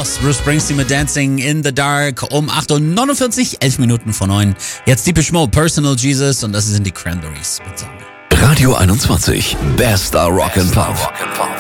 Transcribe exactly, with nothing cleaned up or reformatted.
Lost, Bruce Springsteen mit Dancing in the Dark um acht Uhr neunundvierzig, elf Minuten vor neun. Jetzt Depeche Mode, Personal Jesus und das sind die Cranberries. Radio einundzwanzig, bester Rock and Pop.